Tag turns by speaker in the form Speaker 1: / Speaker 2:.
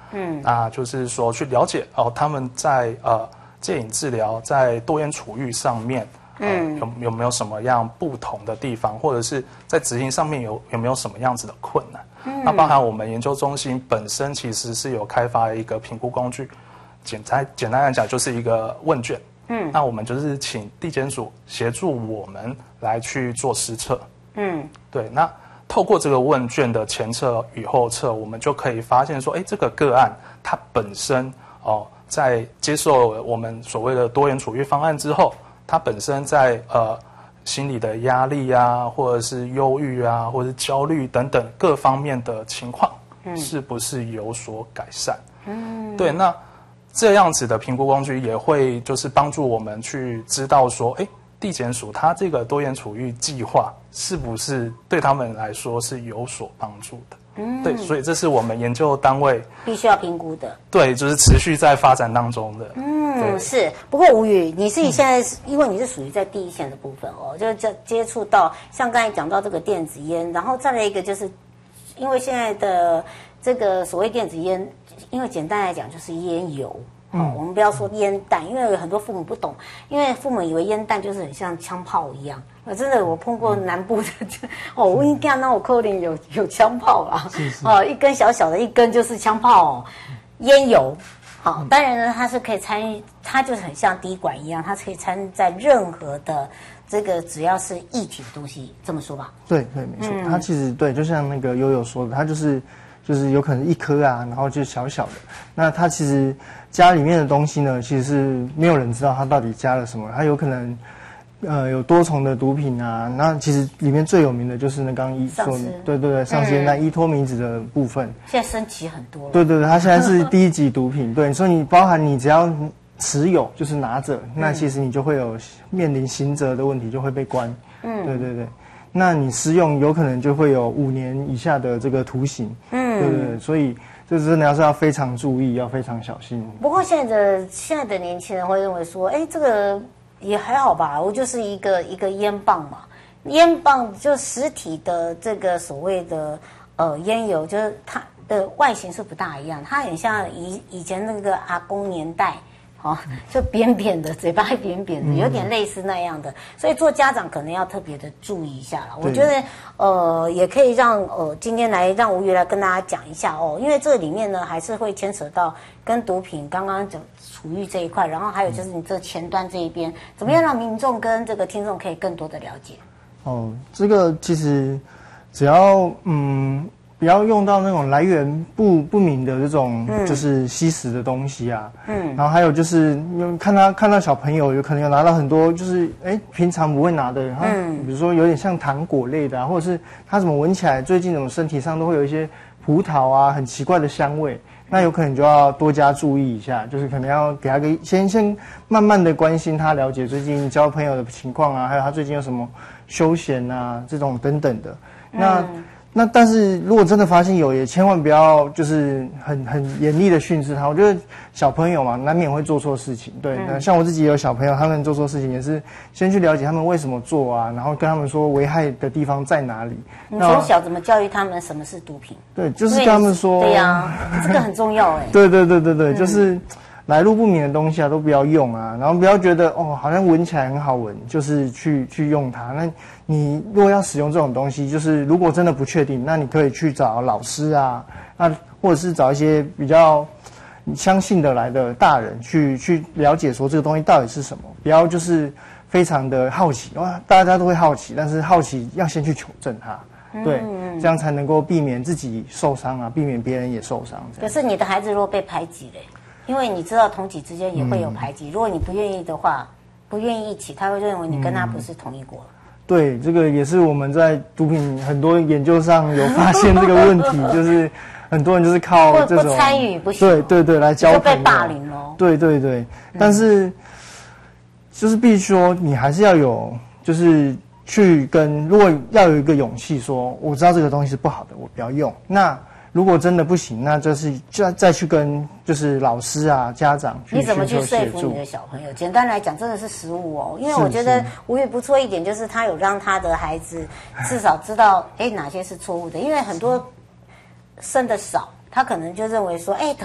Speaker 1: 就是说去了解他们在戒瘾治疗在多烟处遇上面有没有什么样不同的地方，或者是在执行上面有没有什么样子的困难？那包含我们研究中心本身其实是有开发一个评估工具，简单来讲就是一个问卷。那我们就是请地检署协助我们来去做施测。对，那透过这个问卷的前测与后测，我们就可以发现说，这个个案它本身在接受我们所谓的多元处遇方案之后，它本身在心理的压力啊，或者是忧郁啊，或者是焦虑等等各方面的情况，是不是有所改善？对，那这样子的评估工具也会就是帮助我们去知道说，地检署它这个多元处遇计划是不是对他们来说是有所帮助的？对，所以这是我们研究单位
Speaker 2: 必须要评估的。对，
Speaker 1: 就是持续在发展当中的。
Speaker 2: 是。不过吴宇，你自己现在因为你是属于在第一线的部分就接触到像刚才讲到这个电子烟，然后再来一个就是因为现在的这个所谓电子烟，因为简单来讲就是烟油。我们不要说烟弹，因为有很多父母不懂，因为父母以为烟弹就是很像枪炮一样。真的，我碰过南部的，我应该那我可能有枪炮啦，一根小小的一根就是枪炮烟油。当然呢，它是可以参与，它就是很像滴管一样，它可以参与在任何的这个只要是液体的东西，这么说吧？
Speaker 3: 对，没错，它其实对，就像那个悠悠说的，它就是有可能一颗然后就小小的，那它其实家里面的东西呢，其实是没有人知道它到底加了什么，它有可能有多重的毒品啊，那其实里面最有名的就是那刚说，对，上次那依托米酯的部分，
Speaker 2: 现在升级很多了。对，
Speaker 3: 它现在是低级毒品，对，所以你包含你只要持有，就是拿着，那其实你就会有面临刑责的问题，就会被关。对。那你施用有可能就会有5年以下的这个徒刑。对，所以这真的要非常注意，要非常小心。
Speaker 2: 不过现在的年轻人会认为说，这个也还好吧，我就是一个烟棒嘛，烟棒就实体的这个所谓的烟油，就是它的外形是不大一样，它很像以前那个阿公年代。就扁扁的，嘴巴扁扁的，有点类似那样的，所以做家长可能要特别的注意一下了。我觉得也可以让今天来让吴宇来跟大家讲一下因为这里面呢还是会牵扯到跟毒品刚刚讲处遇这一块，然后还有就是你这前端这一边，怎么样让民众跟这个听众可以更多的了解？
Speaker 3: 这个其实只要不要用到那种来源不明的这种就是吸食的东西啊，然后还有就是看到小朋友有可能有拿到很多就是平常不会拿的，然后比如说有点像糖果类的或者是他怎么闻起来最近怎么身体上都会有一些葡萄啊很奇怪的香味，那有可能就要多加注意一下，就是可能要给他先慢慢的关心他，了解最近交朋友的情况啊，还有他最近有什么休闲啊这种等等的。那但是如果真的发现有，也千万不要就是很严厉的训斥他。我觉得小朋友嘛，难免会做错事情。对，像我自己也有小朋友，他们做错事情也是先去了解他们为什么做啊，然后跟他们说危害的地方在哪里。
Speaker 2: 你从小怎么教育他们什么是毒品？
Speaker 3: 对，就是跟他们说。
Speaker 2: 对呀，这个很重要
Speaker 3: 对，就是来路不明的东西都不要用啊，然后不要觉得好像闻起来很好闻，就是去用它。那你如果要使用这种东西，就是如果真的不确定，那你可以去找老师啊，或者是找一些比较你相信得来的大人去了解说这个东西到底是什么，不要就是非常的好奇大家都会好奇，但是好奇要先去求证它。对，这样才能够避免自己受伤啊，避免别人也受伤。
Speaker 2: 可是你的孩子如果被排挤了，因为你知道同级之间也会有排挤，如果你不愿意的话，不愿意一起，他会认为你跟他不是同一国。
Speaker 3: 对，这个也是我们在毒品很多研究上有发现这个问题，就是很多人就是靠这种
Speaker 2: 不参与不行，
Speaker 3: 对来交朋友，
Speaker 2: 就被霸凌咯。
Speaker 3: 对，但是就是必须说你还是要有就是去如果要有一个勇气说我知道这个东西是不好的，我不要用。那如果真的不行，那就是再去跟就是老师啊、家长去
Speaker 2: 你怎么去说服你的小朋友？简单来讲，真的是实务因为我觉得吴宇不错一点，就是他有让他的孩子至少知道哪些是错误的，因为很多生的少，他可能就认为说